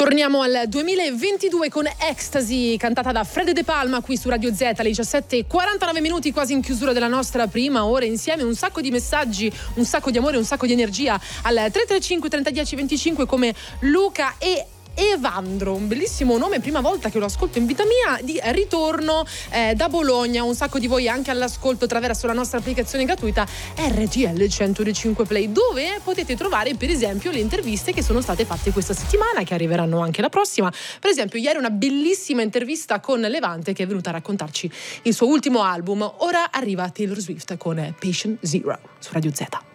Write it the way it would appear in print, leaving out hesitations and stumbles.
Torniamo al 2022 con Ecstasy, cantata da Fred De Palma qui su Radio Z alle 17:49, quasi in chiusura della nostra prima ora insieme. Un sacco di messaggi, un sacco di amore, un sacco di energia al 335 3010 25 come Luca e Evandro, un bellissimo nome, prima volta che lo ascolto in vita mia, di ritorno da Bologna. Un sacco di voi anche all'ascolto attraverso la nostra applicazione gratuita RTL 105 Play, dove potete trovare per esempio le interviste che sono state fatte questa settimana, che arriveranno anche la prossima. Per esempio ieri una bellissima intervista con Levante, che è venuta a raccontarci il suo ultimo album. Ora arriva Taylor Swift con Patient Zero su Radio Z.